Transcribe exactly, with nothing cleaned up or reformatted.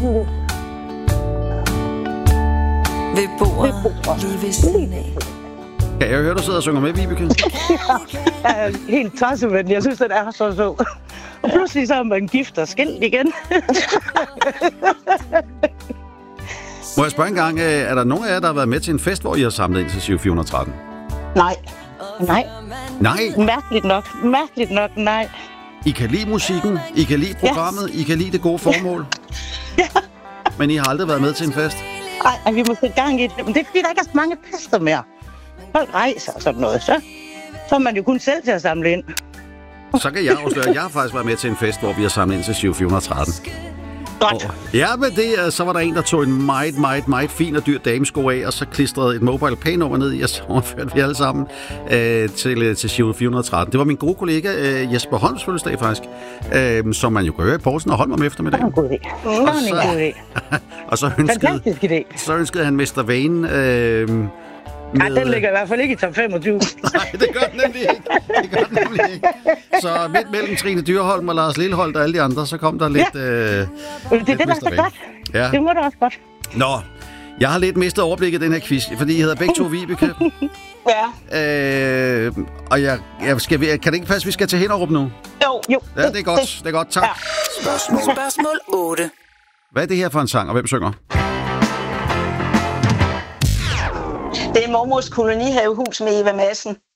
Ved bordet, lige ved siden af. Kan jeg høre, du sidder og synger med, Vibeke? Jeg er helt tosset, men jeg synes, den er så sød. Og pludselig så er man gift og skilt igen. Må jeg spørge en gang, er der nogen af jer, der har været med til en fest, hvor I har samlet ind til Giro fire hundrede og tretten? Nej. Nej. Nej? Mærkeligt nok. Mærkeligt nok, nej. I kan lide musikken, I kan lide programmet, ja. I kan lide det gode formål. Ja. Men I har aldrig været med til en fest? Ej, vi må sætte gang i det. Men det er fordi, der ikke er så mange fester mere. Folk rejser og sådan noget, så, så er man jo kun selv til at samle ind. Så kan jeg afsløre, at jeg har faktisk været med til en fest, hvor vi har samlet ind til Giro fire hundrede og tretten. Godt. Og, ja, men det, så var der en, der tog en meget, meget, meget fin og dyr damesko af, og så klistrede et mobile pay-nummer ned i, og så overførte vi alle sammen øh, til, til Giro fire hundrede og tretten. Det var min gode kollega øh, Jesper Holms fødselsdag faktisk, øh, som man jo kan høre i Poulsen og Holm om eftermiddagen. Det var en god idé. Det var en god idé. Og så ønskede, fantastisk idé. Så ønskede han Mester Vane... Øh, Nej, den ligger i hvert fald ikke i top femogtyve. Nej, det gør den nemlig ikke. Det gør den nemlig ikke. Så midt mellem Trine Dyrholm og Lars Lilleholdt og alle de andre, så kom der lidt... Ja. Øh, det er det, der er så godt. Ja. Det må da også godt. Nå, jeg har lidt mistet overblikket i den her quiz, fordi I hedder begge to Vibeke. Ja. Øh, og jeg, jeg skal, kan det ikke passe, at vi skal til Hinderup nu? Jo, jo. Ja, det er godt. Det er godt, tak. Ja. Spørgsmål. Spørgsmål otte. Hvad er det her for en sang, og hvem synger? Det er mormors kolonihavehus med Eva Madsen.